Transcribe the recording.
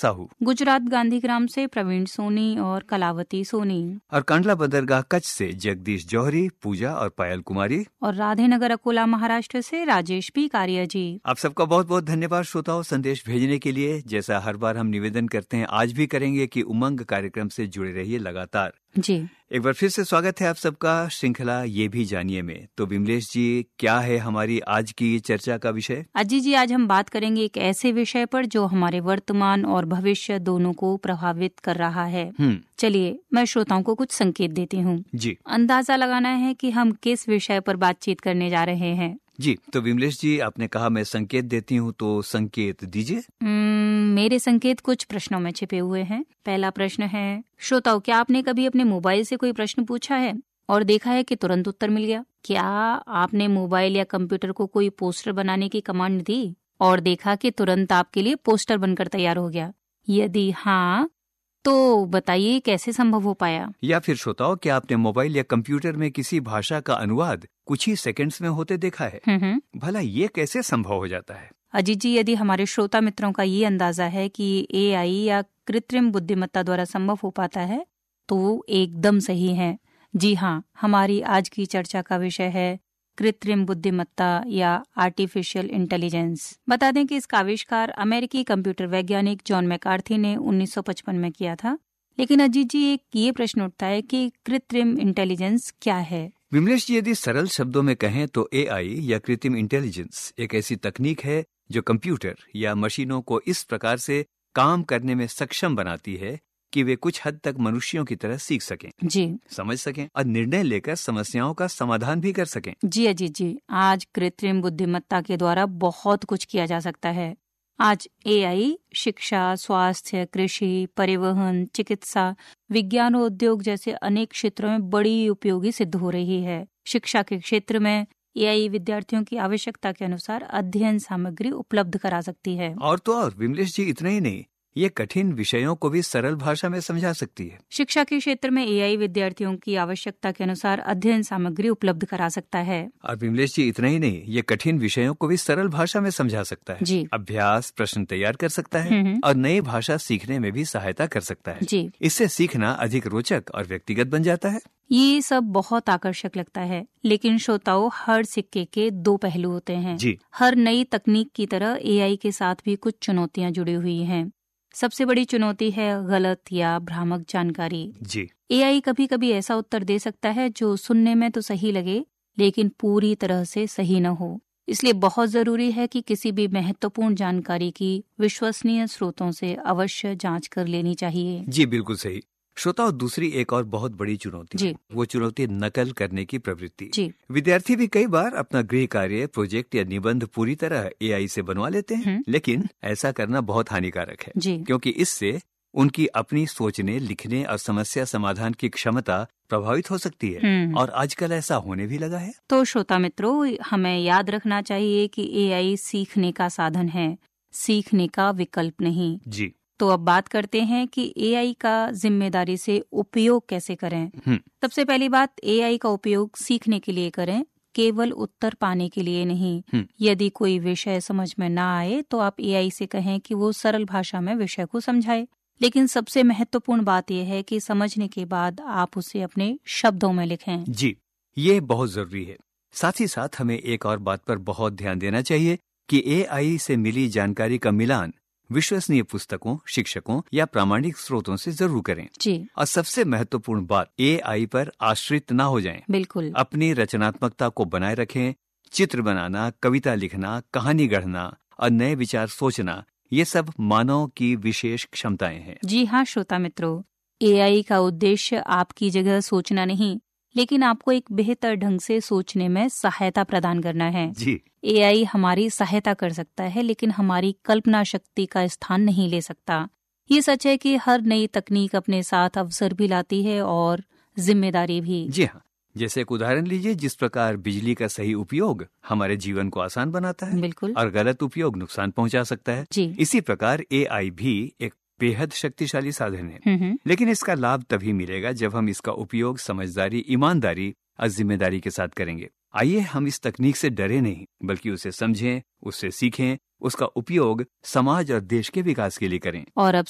साहू, गुजरात गांधीग्राम से प्रवीण सोनी और कलावती सोनी, और कांडला बंदरगाह कच्छ से जगदीश जौहरी, पूजा और पायल कुमारी, और राधेनगर अकोला महाराष्ट्र से राजेश पी कारिया जी। आप सबका बहुत बहुत धन्यवाद श्रोताओं, संदेश भेजने के लिए। जैसा हर बार हम निवेदन करते हैं, आज भी करेंगे कि उमंग कार्यक्रम से जुड़े रहिए लगातार। जी, एक बार फिर से स्वागत है आप सबका श्रृंखला ये भी जानिए में। तो विमलेश जी, क्या है हमारी आज की चर्चा का विषय? अजीत जी, आज हम बात करेंगे एक ऐसे विषय पर जो हमारे वर्तमान और भविष्य दोनों को प्रभावित कर रहा है। चलिए, मैं श्रोताओं को कुछ संकेत देती हूँ जी। अंदाजा लगाना है कि हम किस विषय पर बातचीत करने जा रहे हैं। जी, तो विमलेश जी, आपने कहा मैं संकेत देती हूँ, तो संकेत दीजिए। मेरे संकेत कुछ प्रश्नों में छिपे हुए हैं। पहला प्रश्न है, श्रोताओं, क्या आपने कभी अपने मोबाइल से कोई प्रश्न पूछा है और देखा है कि तुरंत उत्तर मिल गया? क्या आपने मोबाइल या कंप्यूटर को कोई पोस्टर बनाने की कमांड दी और देखा कि तुरंत आपके लिए पोस्टर बनकर तैयार हो गया? यदि हाँ, तो बताइए कैसे संभव हो पाया? या फिर श्रोताओं, क्या आपने मोबाइल या कंप्यूटर में किसी भाषा का अनुवाद कुछ ही सेकंड्स में होते देखा है? भला ये कैसे संभव हो जाता है? अजीत जी, यदि हमारे श्रोता मित्रों का ये अंदाजा है कि AI या कृत्रिम बुद्धिमत्ता द्वारा संभव हो पाता है, तो एकदम सही है। जी हाँ, हमारी आज की चर्चा का विषय है कृत्रिम बुद्धिमत्ता या आर्टिफिशियल इंटेलिजेंस। बता दें कि इसका आविष्कार अमेरिकी कंप्यूटर वैज्ञानिक जॉन मैकार्थी ने 1955 में किया था। लेकिन अजीत जी, एक ये प्रश्न उठता है कि कृत्रिम इंटेलिजेंस क्या है? विमलेश जी, यदि सरल शब्दों में कहें तो AI या कृत्रिम इंटेलिजेंस एक ऐसी तकनीक है जो कंप्यूटर या मशीनों को इस प्रकार से काम करने में सक्षम बनाती है कि वे कुछ हद तक मनुष्यों की तरह सीख सकें, जी, समझ सकें और निर्णय लेकर समस्याओं का समाधान भी कर सकें। जी अजीत जी, आज कृत्रिम बुद्धिमत्ता के द्वारा बहुत कुछ किया जा सकता है। आज AI शिक्षा, स्वास्थ्य, कृषि, परिवहन, चिकित्सा, विज्ञान और उद्योग जैसे अनेक क्षेत्रों में बड़ी उपयोगी सिद्ध हो रही है। शिक्षा के क्षेत्र में AI विद्यार्थियों की आवश्यकता के अनुसार अध्ययन सामग्री उपलब्ध करा सकती है। और तो और विमलेश जी, इतना ही नहीं, ये कठिन विषयों को भी सरल भाषा में समझा सकती है। शिक्षा के क्षेत्र में AI विद्यार्थियों की आवश्यकता के अनुसार अध्ययन सामग्री उपलब्ध करा सकता है। और विमलेश जी, इतना ही नहीं, ये कठिन विषयों को भी सरल भाषा में समझा सकता है। जी, अभ्यास प्रश्न तैयार कर सकता है और नई भाषा सीखने में भी सहायता कर सकता है। जी, इससे सीखना अधिक रोचक और व्यक्तिगत बन जाता है। ये सब बहुत आकर्षक लगता है, लेकिन श्रोताओं, हर सिक्के के दो पहलू होते हैं। जी। हर नई तकनीक की तरह AI के साथ भी कुछ चुनौतियां जुड़ी हुई हैं। सबसे बड़ी चुनौती है गलत या भ्रामक जानकारी। जी। AI कभी कभी ऐसा उत्तर दे सकता है जो सुनने में तो सही लगे, लेकिन पूरी तरह से सही न हो। इसलिए बहुत जरूरी है कि किसी भी महत्वपूर्ण जानकारी की विश्वसनीय स्रोतों से अवश्य जांच कर लेनी चाहिए। जी, बिल्कुल सही। श्रोताओं, दूसरी एक और बहुत बड़ी चुनौती जी। है, वो चुनौती नकल करने की प्रवृत्ति। जी। विद्यार्थी भी कई बार अपना गृह कार्य, प्रोजेक्ट या निबंध पूरी तरह AI से बनवा लेते हैं, लेकिन ऐसा करना बहुत हानिकारक है। जी। क्योंकि इससे उनकी अपनी सोचने, लिखने और समस्या समाधान की क्षमता प्रभावित हो सकती है, और आजकल ऐसा होने भी लगा है। तो श्रोता मित्रों, हमें याद रखना चाहिए कि AI सीखने का साधन है, सीखने का विकल्प नहीं। जी। तो अब बात करते हैं कि AI का जिम्मेदारी से उपयोग कैसे करें। सबसे पहली बात, AI का उपयोग सीखने के लिए करें, केवल उत्तर पाने के लिए नहीं। यदि कोई विषय समझ में ना आए तो आप AI से कहें कि वो सरल भाषा में विषय को समझाए। लेकिन सबसे महत्वपूर्ण बात यह है कि समझने के बाद आप उसे अपने शब्दों में लिखें। जी, ये बहुत जरूरी है। साथ ही साथ हमें एक और बात पर बहुत ध्यान देना चाहिए कि AI से मिली जानकारी का मिलान विश्वसनीय पुस्तकों, शिक्षकों या प्रामाणिक स्रोतों से जरूर करें। जी। और सबसे महत्वपूर्ण बात, AI पर आश्रित ना हो जाएं। बिल्कुल। अपनी रचनात्मकता को बनाए रखें। चित्र बनाना, कविता लिखना, कहानी गढ़ना और नए विचार सोचना, ये सब मानव की विशेष क्षमताएं हैं। जी हाँ श्रोता मित्रों, AI का उद्देश्य आपकी जगह सोचना नहीं, लेकिन आपको एक बेहतर ढंग से सोचने में सहायता प्रदान करना है। जी। AI हमारी सहायता कर सकता है, लेकिन हमारी कल्पना शक्ति का स्थान नहीं ले सकता। ये सच है कि हर नई तकनीक अपने साथ अवसर भी लाती है और जिम्मेदारी भी। जी हाँ, जैसे एक उदाहरण लीजिए, जिस प्रकार बिजली का सही उपयोग हमारे जीवन को आसान बनाता है, बिल्कुल, और गलत उपयोग नुकसान पहुंचा सकता है। जी। इसी प्रकार AI भी एक बेहद शक्तिशाली साधन है, लेकिन इसका लाभ तभी मिलेगा जब हम इसका उपयोग समझदारी, ईमानदारी और जिम्मेदारी के साथ करेंगे। आइए हम इस तकनीक से डरे नहीं, बल्कि उसे समझें, उससे सीखें, उसका उपयोग समाज और देश के विकास के लिए करें। और अब